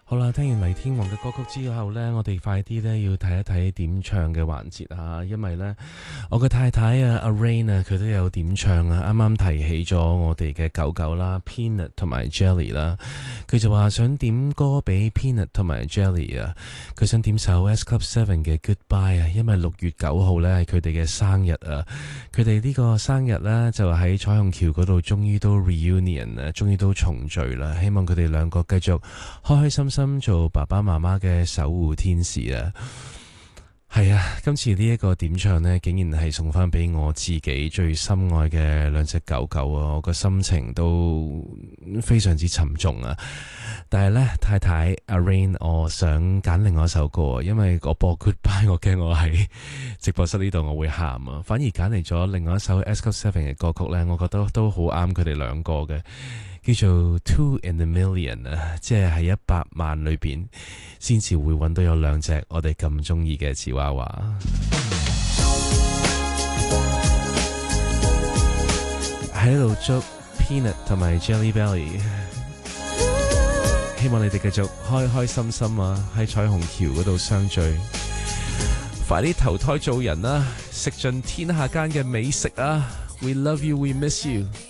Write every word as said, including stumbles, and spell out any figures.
好啦，聽完黎天王嘅歌曲之後呢，我哋快啲呢要睇一睇點唱嘅環節啊，因為呢，我嘅太太啊，阿 Rain 啊，佢都有點唱啊，啱啱提起咗我哋嘅狗狗啦 ，Peanut 同埋 Jelly 啦，佢就話想點歌俾 Peanut 同埋 Jelly 啊，佢想點首 S Club Seven 嘅 Goodbye 啊，因為六月九號呢係佢哋嘅生日啊，佢哋呢個生日呢，就喺彩虹橋嗰度，終於都 reunion 啊，終於都重聚啦，希望佢哋兩個繼續開開心心心做爸爸媽媽嘅守護天使啊！係啊，今次呢一個點唱呢，竟然係送翻俾我自己最心愛嘅兩隻狗狗啊！我個心情都非常之沉重啊！但係呢，太太阿 Rain， 我想揀另外一首歌，因為我播 Goodbye， 我驚我喺直播室呢度我會喊啊！反而揀嚟咗另外一首 S Club Seven 嘅歌曲呢，我覺得都好啱佢哋兩個嘅。叫做 Two in a Million 啊，即係喺一百萬裏邊先至會揾到有兩隻我哋咁中意嘅芝娃娃。喺度祝 Peanut 同埋 Jelly Belly， 希望你哋繼續開開心心啊，喺彩虹橋嗰度相聚，快啲投胎做人啦，食盡天下間嘅美食啊 ！We love you, we miss you。